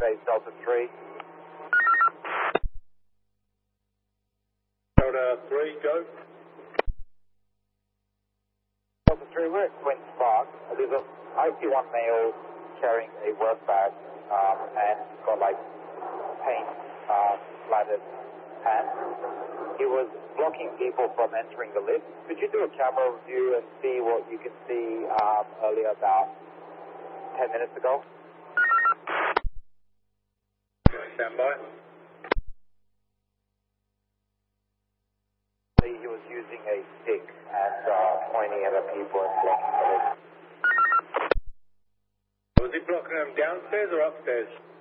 base Delta 3. Delta 3, go. Delta 3, we're at Queen's Park. There's a I see one male carrying a work bag and got like paint splattered pants. He was blocking people from entering the lift. Could you do a camera review and see what you can see earlier about 10 minutes ago? Stand by. He was using a stick and pointing at the people and blocking the lift. Was he blocking them downstairs or upstairs?